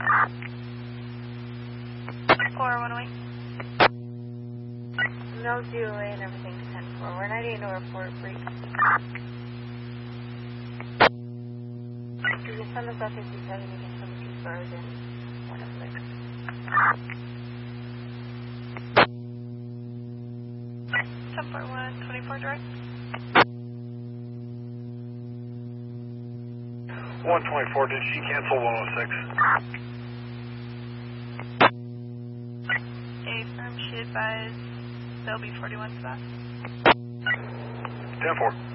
4108. No delay and everything to 10-4. We're 98 over Fort Breach. You can send us up 57, you can send us 2 stars in 106. 1041, 24 direct. 124, did she cancel 106? A firm should advise there'll be 41 spots. 10-4.